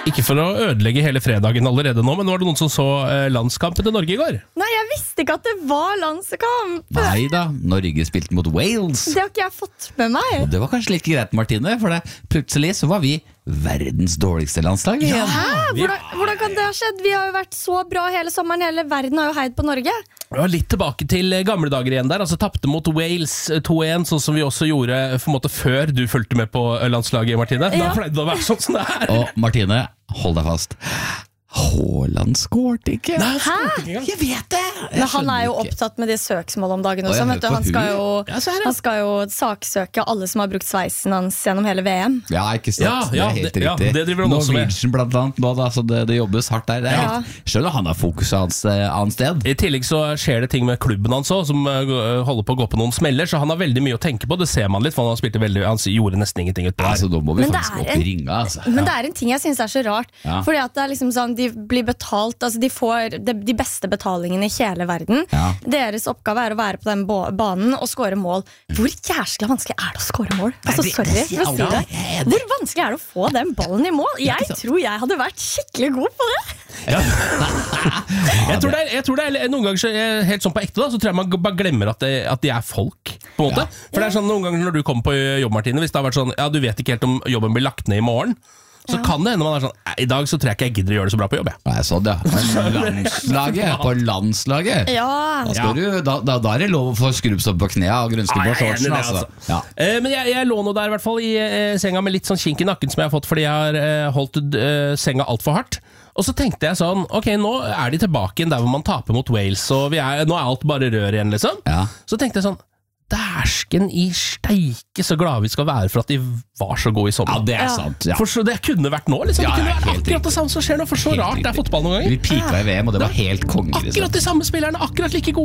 Ikke for å ødelegge hele fredagen allerede nå, men var det noen som så landskampen til Norge i går? Nei, jeg visste ikke at det var landskamp. Neida, Norge spilte mot Wales. Det har ikke jeg fått med meg. Og det var kanskje litt greit, Martine, for plutselig så var vi verdens dårligste landslag igjen. Hæ? Hvordan kan det ha skjedd? Vi har jo vært så bra hele sommeren. Hele verden har jo heid på Norge. Ja, litt tilbake til gamle dager igjen der. Altså tappte mot Wales 2-1, sånn som vi også gjorde for en måte før du fulgte med på landslaget, Martine. Da pleide det å være sånn som det er. Og Martine, hold deg fast. Haaland skårte ikke. Nei, Jeg vet det. Men han er jo opptatt med de søksmål om dagen også. Vet du, han skal jo saksøke alle som har brukt sveisen hans gjennom hele VM. Ja, ikke sant. Ja, det er helt det- ja, riktig. det driver han også med. Norwegian blant annet nå, da, så det jobbes hardt der. Det er helt, skjønner han har fokuset hans annet sted. I tillegg så skjer det ting med klubben hans også, som holder på å gå på noen smeller, så han har veldig mye å tenke på. Det ser man litt, for han gjorde nesten ingenting ut på Altså, da må vi Men det faktisk er opp i ringa. Altså. Men det er en ting jeg synes er så rart. Ja. Fordi at det er liksom sånn, de blir betalt, altså de får de beste betalingene i hele verden. Ja. Deres oppgave er å være på den banen og score mål. Hvor jæskla vanskelig er det å score mål? Altså, sorry for å si det. Hvor vanskelig er det å få den ballen i mål? Jeg tror jeg hadde vært skikkelig god på det. Jeg tror det er noen ganger så, helt sånn på ekte da, så tror jeg man bare glemmer at de er folk, på en måte. For det er sånn noen ganger når du kommer på jobb, Martine, hvis det har vært sånn, ja, du vet ikke helt om jobben blir lagt ned i morgen, så kan det hende man er sånn, i dag så tror jeg ikke jeg gidder å gjøre det så bra på jobb. Nei, sånn, ja. På landslaget. Ja. Da er det lov å få skrubbstopp på knea og grønnske på shortsen. Altså. Ja. Men jeg lå nå der i hvert fall i senga med litt sånn kink i nakken som jeg har fått fordi jeg har holdt senga alt for hardt. Og så tenkte jeg sånn, ok, nå er de tilbake igjen der hvor man taper mot Wales, og nå er alt bare rør igjen, liksom. Ja. Så tenkte jeg sånn, dæsken i steike så glad vi skal være for at de var så gode i sommer. Ja, det er sant. Ja. For så det kunne vært nå, liksom. Ja, Det kunne ja, vært helt akkurat det samme som skjer nå, for så Helt rart det er riktig. fotball noen ganger. Vi pika i VM, og det var helt konge. Akkurat de samme spillerne, akkurat like gode.